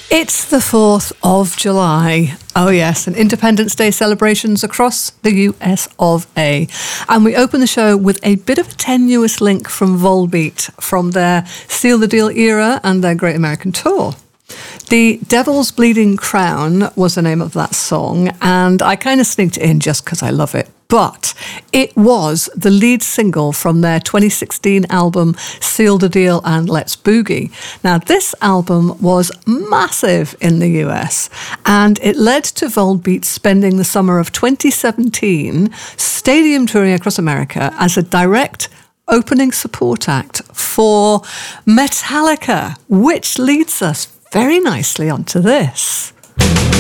It's the 4th of July. Oh yes, and Independence Day celebrations across the US of A. And we open the show with a bit of a tenuous link from Volbeat from their Seal the Deal era and their Great American Tour. The Devil's Bleeding Crown was the name of that song, and I kind of sneaked it in just because I love it. But it was the lead single from their 2016 album, Seal the Deal and Let's Boogie. Now, this album was massive in the US, and it led to Volbeat spending the summer of 2017 stadium touring across America as a direct opening support act for Metallica, which leads us very nicely onto this.